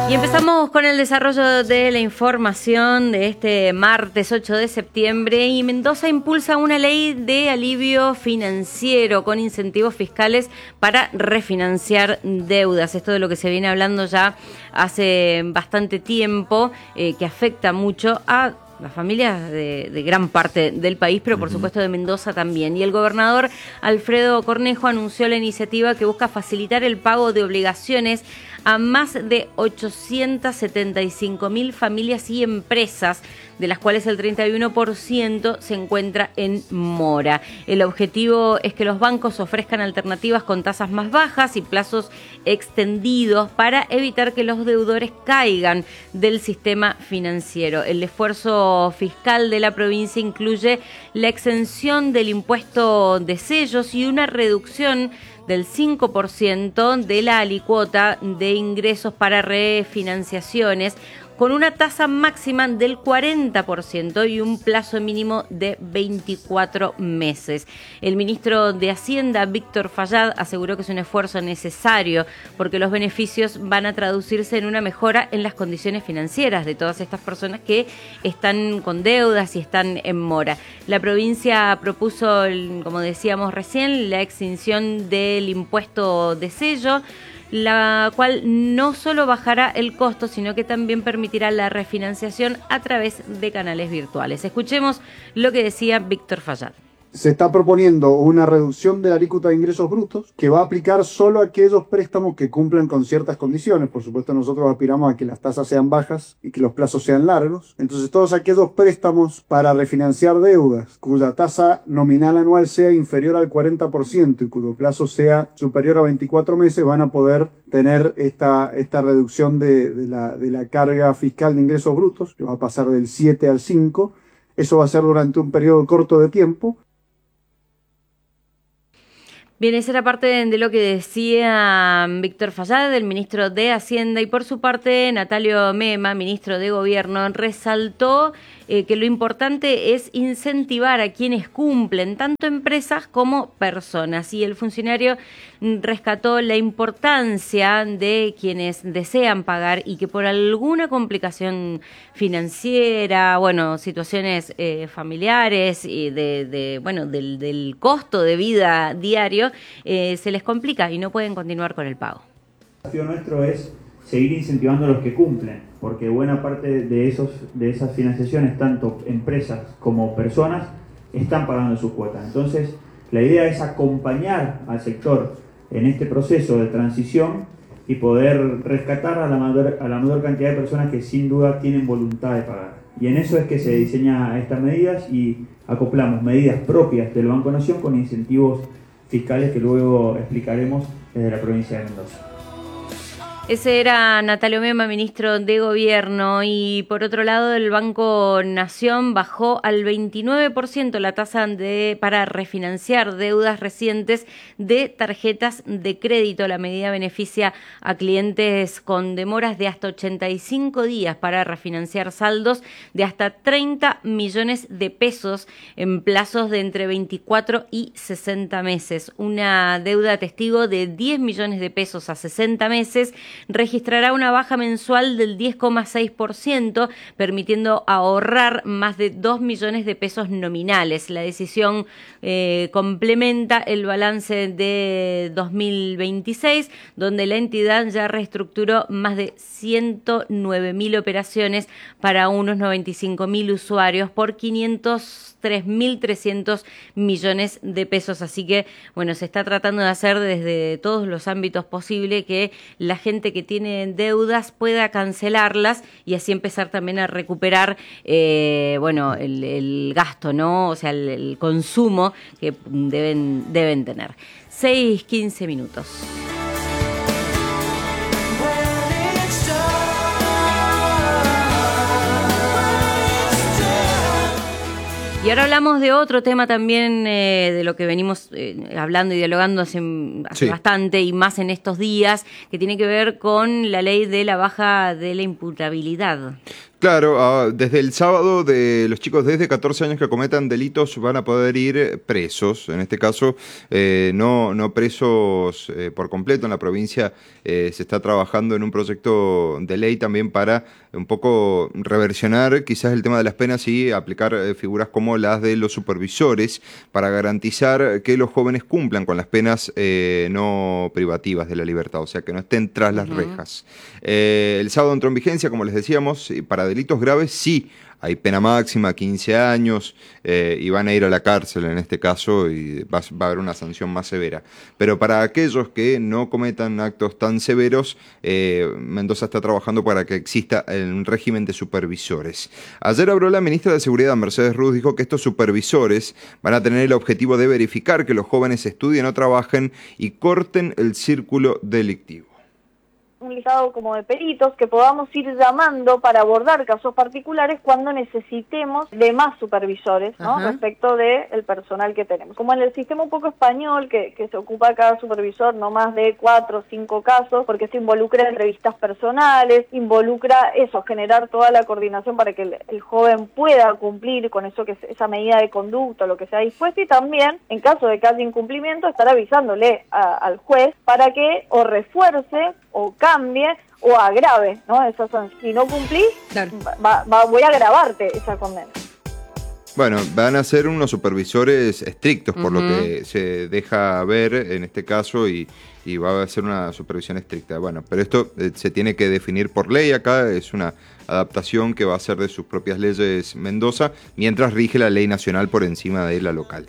Y empezamos con el desarrollo de la información de este martes 8 de septiembre y Mendoza impulsa una ley de alivio financiero con incentivos fiscales para refinanciar deudas. Esto de lo que se viene hablando ya hace bastante tiempo, que afecta mucho a las familias de gran parte del país, pero por supuesto de Mendoza también. Y el gobernador Alfredo Cornejo anunció la iniciativa que busca facilitar el pago de obligaciones a más de 875.000 familias y empresas, de las cuales el 31% se encuentra en mora. El objetivo es que los bancos ofrezcan alternativas con tasas más bajas y plazos extendidos para evitar que los deudores caigan del sistema financiero. El esfuerzo fiscal de la provincia incluye la exención del impuesto de sellos y una reducción del 5% de la alicuota de ingresos para refinanciaciones, con una tasa máxima del 40% y un plazo mínimo de 24 meses. El ministro de Hacienda, Víctor Fayad, aseguró que es un esfuerzo necesario porque los beneficios van a traducirse en una mejora en las condiciones financieras de todas estas personas que están con deudas y están en mora. La provincia propuso, como decíamos recién, la extinción del impuesto de sello, la cual no solo bajará el costo, sino que también permitirá la refinanciación a través de canales virtuales. Escuchemos lo que decía Víctor Fayad. Se está proponiendo una reducción de la alícuota de ingresos brutos que va a aplicar solo a aquellos préstamos que cumplan con ciertas condiciones. Por supuesto, nosotros aspiramos a que las tasas sean bajas y que los plazos sean largos. Entonces, todos aquellos préstamos para refinanciar deudas cuya tasa nominal anual sea inferior al 40% y cuyo plazo sea superior a 24 meses van a poder tener esta reducción de la carga fiscal de ingresos brutos, que va a pasar del 7 al 5. Eso va a ser durante un periodo corto de tiempo. Bien, esa era parte de lo que decía Víctor Fayad, el ministro de Hacienda, y por su parte Natalio Mema, ministro de Gobierno, resaltó que lo importante es incentivar a quienes cumplen, tanto empresas como personas. Y el funcionario rescató la importancia de quienes desean pagar y que por alguna complicación financiera, situaciones familiares y del costo de vida diario, se les complica y no pueden continuar con el pago. El desafío nuestro es seguir incentivando a los que cumplen, porque buena parte de esas financiaciones, tanto empresas como personas, están pagando sus cuotas. Entonces, la idea es acompañar al sector en este proceso de transición y poder rescatar a la mayor cantidad de personas que sin duda tienen voluntad de pagar. Y en eso es que se diseñan estas medidas y acoplamos medidas propias del Banco Nación con incentivos fiscales que luego explicaremos desde la provincia de Mendoza. Ese era Natalio Mema, ministro de Gobierno, y por otro lado el Banco Nación bajó al 29% la tasa para refinanciar deudas recientes de tarjetas de crédito. La medida beneficia a clientes con demoras de hasta 85 días para refinanciar saldos de hasta 30 millones de pesos en plazos de entre 24 y 60 meses. Una deuda testigo de 10 millones de pesos a 60 meses registrará una baja mensual del 10,6%, permitiendo ahorrar más de 2 millones de pesos nominales. La decisión complementa el balance de 2026, donde la entidad ya reestructuró más de 109.000 operaciones para unos 95.000 usuarios por 503.300 millones de pesos. Así que, se está tratando de hacer desde todos los ámbitos posibles que la gente que tiene deudas pueda cancelarlas y así empezar también a recuperar el gasto, ¿no? O sea, el consumo que deben tener. 6:15 minutos. Y ahora hablamos de otro tema también, de lo que venimos hablando y dialogando hace bastante y más en estos días, que tiene que ver con la ley de la baja de la imputabilidad. Claro, desde el sábado de los chicos desde 14 años que cometan delitos van a poder ir presos, en este caso no presos por completo. En la provincia se está trabajando en un proyecto de ley también para un poco reversionar quizás el tema de las penas y aplicar figuras como las de los supervisores para garantizar que los jóvenes cumplan con las penas no privativas de la libertad, o sea que no estén tras las rejas. El sábado entró en vigencia, como les decíamos, para delitos graves sí hay pena máxima, 15 años, y van a ir a la cárcel en este caso y va a haber una sanción más severa. Pero para aquellos que no cometan actos tan severos, Mendoza está trabajando para que exista un régimen de supervisores. Ayer habló la ministra de Seguridad, Mercedes Ruz, dijo que estos supervisores van a tener el objetivo de verificar que los jóvenes estudien o trabajen y corten el círculo delictivo. Un listado como de peritos que podamos ir llamando para abordar casos particulares cuando necesitemos de más supervisores, ¿no? Respecto del personal que tenemos. Como en el sistema un poco español, que se ocupa cada supervisor no más de 4 o 5 casos, porque se involucra entrevistas personales, involucra eso, generar toda la coordinación para que el joven pueda cumplir con eso, que es esa medida de conducta, lo que sea dispuesto, y también, en caso de que haya incumplimiento, estar avisándole al juez para que o refuerce o cambie o agrave, ¿no? Esa sanción. Si no cumplís, claro, voy a agravarte esa condena. Bueno, van a ser unos supervisores estrictos, por lo que se deja ver en este caso, y va a ser una supervisión estricta. Bueno, pero esto se tiene que definir por ley acá, es una adaptación que va a ser de sus propias leyes Mendoza, mientras rige la ley nacional por encima de la local.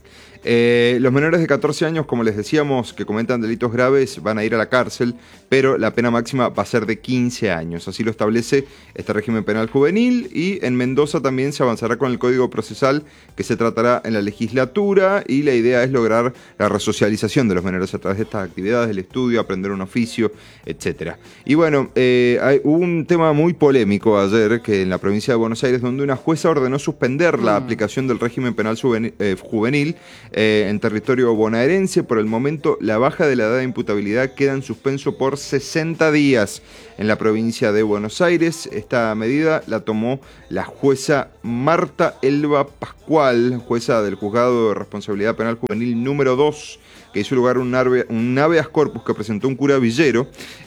Los menores de 14 años, como les decíamos, que cometan delitos graves van a ir a la cárcel, pero la pena máxima va a ser de 15 años. Así lo establece este régimen penal juvenil, y en Mendoza también se avanzará con el Código Procesal, que se tratará en la legislatura, y la idea es lograr la resocialización de los menores a través de estas actividades, el estudio, aprender un oficio, etcétera. Y bueno, hubo un tema muy polémico ayer, que en la provincia de Buenos Aires, donde una jueza ordenó suspender la aplicación del régimen penal juvenil en territorio bonaerense. Por el momento, la baja de la edad de imputabilidad queda en suspenso por 60 días en la provincia de Buenos Aires. Esta medida la tomó la jueza Marta Elba Pascual, jueza del Juzgado de Responsabilidad Penal Juvenil número 2, que hizo lugar un habeas corpus que presentó un cura Villero,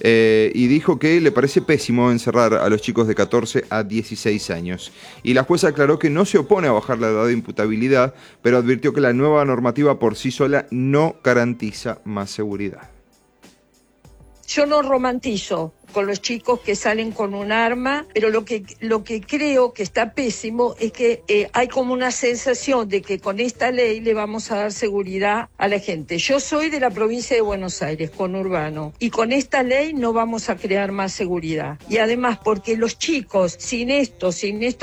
y dijo que le parece pésimo encerrar a los chicos de 14 a 16 años. Y la jueza aclaró que no se opone a bajar la edad de imputabilidad, pero advirtió que la nueva normativa por sí sola no garantiza más seguridad. Yo no romantizo con los chicos que salen con un arma, pero lo que creo que está pésimo es que hay como una sensación de que con esta ley le vamos a dar seguridad a la gente. Yo soy de la provincia de Buenos Aires, conurbano, y con esta ley no vamos a crear más seguridad. Y además porque los chicos, sin estos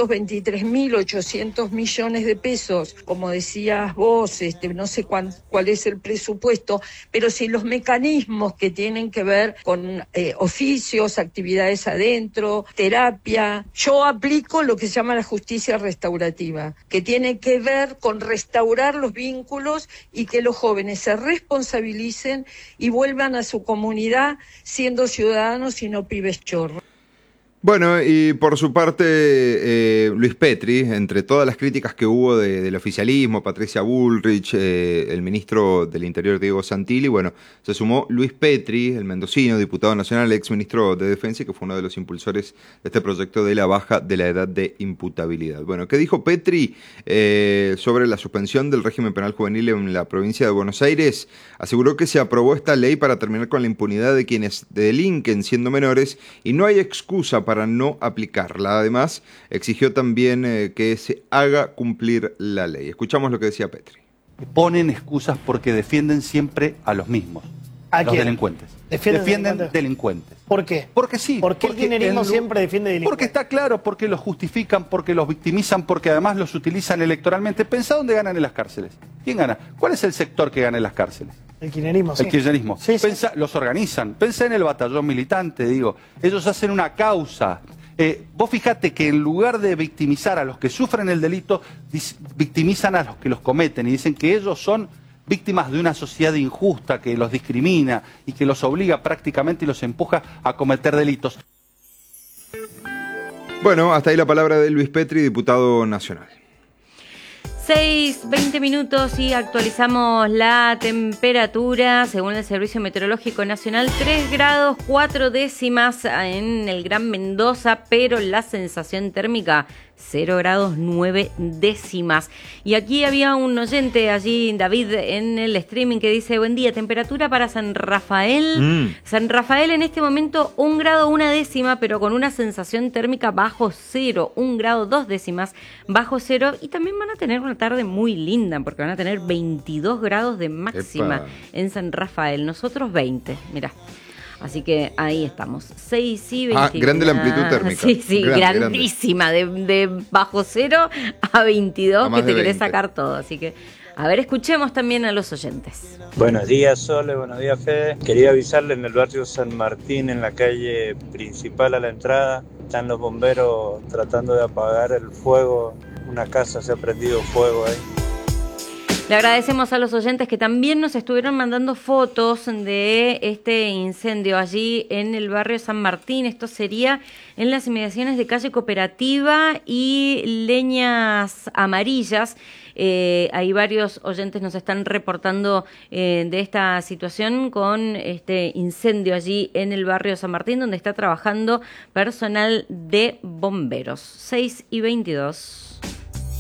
23.800 millones de pesos, como decías vos, no sé cuál es el presupuesto, pero sin los mecanismos que tienen que ver con oficios, actividades adentro, terapia. Yo aplico lo que se llama la justicia restaurativa, que tiene que ver con restaurar los vínculos y que los jóvenes se responsabilicen y vuelvan a su comunidad siendo ciudadanos y no pibes chorros. Bueno, y por su parte, Luis Petri, entre todas las críticas que hubo del oficialismo, Patricia Bullrich, el ministro del Interior Diego Santilli, bueno, se sumó Luis Petri, el mendocino, diputado nacional, ex ministro de Defensa, y que fue uno de los impulsores de este proyecto de la baja de la edad de imputabilidad. Bueno, ¿qué dijo Petri sobre la suspensión del régimen penal juvenil en la provincia de Buenos Aires? Aseguró que se aprobó esta ley para terminar con la impunidad de quienes delinquen siendo menores y no hay excusa para no aplicarla. Además, exigió también que se haga cumplir la ley. Escuchamos lo que decía Petri. Ponen excusas porque defienden siempre a los mismos. ¿A los delincuentes? Defienden delincuentes. ¿Por qué? Porque sí. ¿Por qué el kirchnerismo siempre defiende delincuentes? Porque está claro, porque los justifican, porque los victimizan, porque además los utilizan electoralmente. Pensá dónde ganan en las cárceles. ¿Quién gana? ¿Cuál es el sector que gana en las cárceles? El kirchnerismo, sí. El kirchnerismo. Sí, sí. Los organizan. Pensá en el batallón militante, digo. Ellos hacen una causa. Vos fijate que en lugar de victimizar a los que sufren el delito, victimizan a los que los cometen y dicen que ellos son víctimas de una sociedad injusta que los discrimina y que los obliga prácticamente y los empuja a cometer delitos. Bueno, hasta ahí la palabra de Luis Petri, diputado nacional. 6:20 minutos y actualizamos la temperatura. Según el Servicio Meteorológico Nacional, 3 grados 4 décimas en el Gran Mendoza, pero la sensación térmica 0 grados 9 décimas. Y aquí había un oyente allí, David, en el streaming que dice: buen día, temperatura para San Rafael. San Rafael en este momento 1 grado 1 décima, pero con una sensación térmica bajo cero, 1 grado 2 décimas bajo cero. Y también van a tener una tarde muy linda, porque van a tener 22 grados de máxima. Epa. En San Rafael. Nosotros 20, mirá. Así que ahí estamos, 6 y 20. Grande la amplitud térmica. Sí, grandísima, grande. De bajo cero a 22, que te querés sacar todo. Así que, a ver, escuchemos también a los oyentes. Buenos días, Sole, buenos días, Fede. Quería avisarle, en el barrio San Martín, en la calle principal a la entrada, están los bomberos tratando de apagar el fuego. Una casa se ha prendido fuego ahí. Le agradecemos a los oyentes que también nos estuvieron mandando fotos de este incendio allí en el barrio San Martín. Esto sería en las inmediaciones de calle Cooperativa y Leñas Amarillas. Hay varios oyentes nos están reportando de esta situación con este incendio allí en el barrio San Martín, donde está trabajando personal de bomberos. 6 y 22.